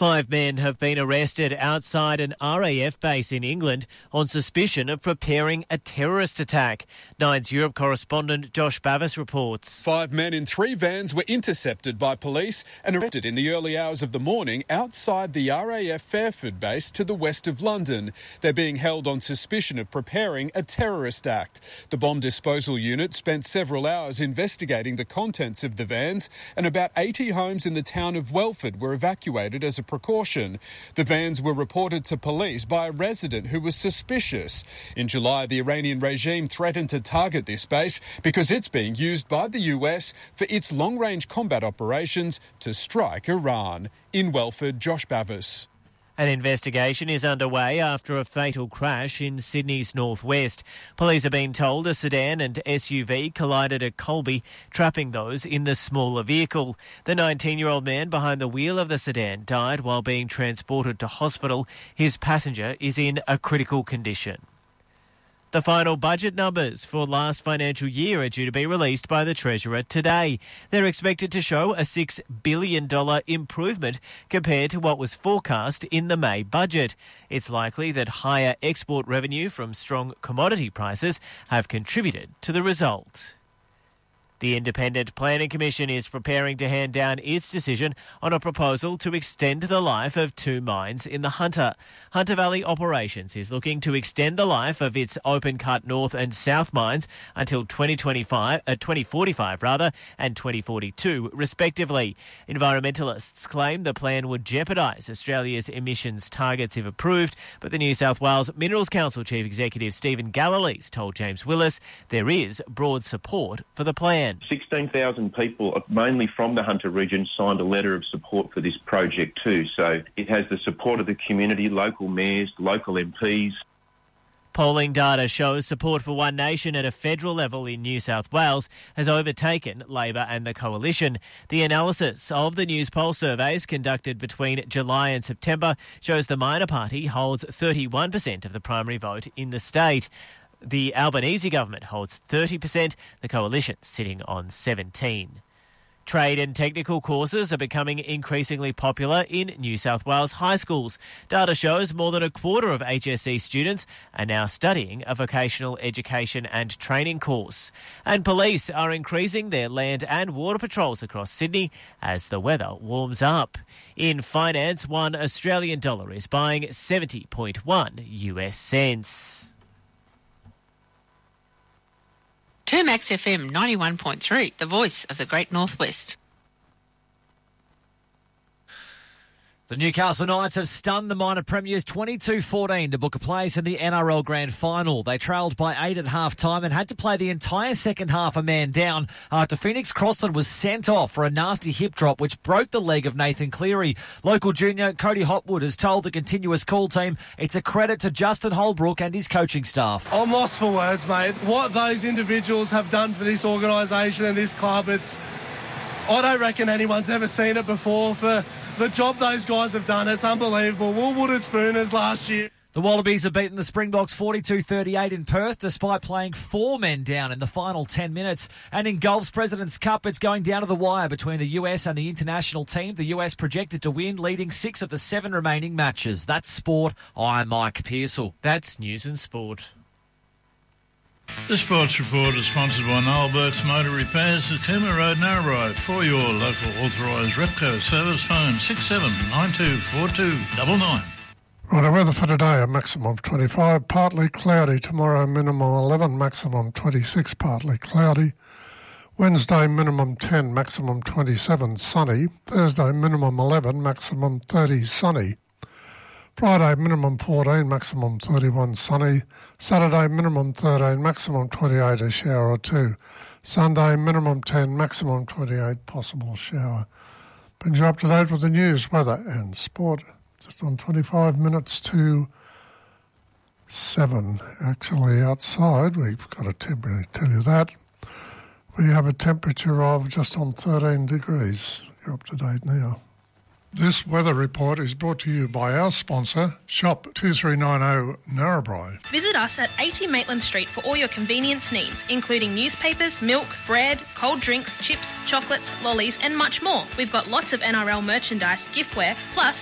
5 men have been arrested outside an RAF base in England on suspicion of preparing a terrorist attack. Nine's Europe correspondent Josh Bavis reports. 5 men in 3 vans were intercepted by police and arrested in the early hours of the morning outside the RAF Fairford base to the west of London. They're being held on suspicion of preparing a terrorist act. The bomb disposal unit spent several hours investigating the contents of the vans, and about 80 homes in the town of Welford were evacuated as a precaution. The vans were reported to police by a resident who was suspicious. In July, the Iranian regime threatened to target this base because it's being used by the US for its long-range combat operations to strike Iran. In Welford, Josh Bavis. An investigation is underway after a fatal crash in Sydney's northwest. Police have been told a sedan and SUV collided at Colby, trapping those in the smaller vehicle. The 19-year-old man behind the wheel of the sedan died while being transported to hospital. His passenger is in a critical condition. The final budget numbers for last financial year are due to be released by the Treasurer today. They're expected to show a $6 billion improvement compared to what was forecast in the May budget. It's likely that higher export revenue from strong commodity prices have contributed to the result. The Independent Planning Commission is preparing to hand down its decision on a proposal to extend the life of 2 mines in the Hunter. Hunter Valley Operations is looking to extend the life of its open cut north and south mines until 2045 and 2042 respectively. Environmentalists claim the plan would jeopardise Australia's emissions targets if approved, but the New South Wales Minerals Council Chief Executive Stephen Gallalees told James Willis there is broad support for the plan. 16,000 people, mainly from the Hunter region, signed a letter of support for this project too. So it has the support of the community, local mayors, local MPs. Polling data shows support for One Nation at a federal level in New South Wales has overtaken Labor and the Coalition. The analysis of the Newspoll surveys conducted between July and September shows the minor party holds 31% of the primary vote in the state. The Albanese government holds 30%, the coalition sitting on 17%. Trade and technical courses are becoming increasingly popular in New South Wales high schools. Data shows more than a quarter of HSC students are now studying a vocational education and training course. And police are increasing their land and water patrols across Sydney as the weather warms up. In finance, $1 Australian dollar is buying 70.1 US cents. 2 Max FM 91.3, the voice of the Great Northwest. The Newcastle Knights have stunned the minor premiers 22-14 to book a place in the NRL Grand Final. They trailed by 8 at half-time and had to play the entire second half a man down after Phoenix Crosland was sent off for a nasty hip drop which broke the leg of Nathan Cleary. Local junior Cody Hopwood has told the Continuous Call team it's a credit to Justin Holbrook and his coaching staff. I'm lost for words, mate. What those individuals have done for this organisation and this club, I don't reckon anyone's ever seen it before. For the job those guys have done, it's unbelievable. We're Wooded Spooners last year. The Wallabies have beaten the Springboks 42-38 in Perth despite playing 4 men down in the final 10 minutes. And in golf's President's Cup, it's going down to the wire between the US and the international team. The US projected to win, leading 6 of the 7 remaining matches. That's sport. I'm Mike Pearsall. That's news and sport. The Sports Report is sponsored by Noel Burke's Motor Repairs at Cooma Road, Narrabri. For your local authorised Repco service, phone 67924299. Right, our weather for today, a maximum of 25, partly cloudy. Tomorrow, minimum 11, maximum 26, partly cloudy. Wednesday, minimum 10, maximum 27, sunny. Thursday, minimum 11, maximum 30, sunny. Friday, minimum 14, maximum 31, sunny. Saturday, minimum 13, maximum 28, a shower or 2. Sunday, minimum 10, maximum 28, possible shower. Brings you up to date with the news, weather and sport. Just on 25 minutes to 7. Actually, outside, we've got a temperature to tell you that. We have a temperature of just on 13 degrees. You're up to date now. This weather report is brought to you by our sponsor, Shop 2390 Narrabri. Visit us at 80 Maitland Street for all your convenience needs, including newspapers, milk, bread, cold drinks, chips, chocolates, lollies and much more. We've got lots of NRL merchandise, giftware, plus